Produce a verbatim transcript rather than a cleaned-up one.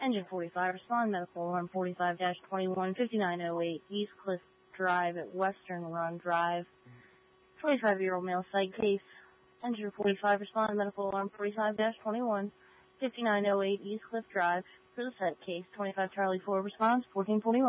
Engine forty-five, respond medical alarm forty-five dash twenty-one, fifty-nine oh eight East Cliff Drive at Western Run Drive. twenty-five-year-old male site case. Engine forty-five, respond medical alarm forty-five dash twenty-one, fifty-nine oh eight East Cliff Drive. For the set case, twenty-five Charlie four response, fourteen forty-one.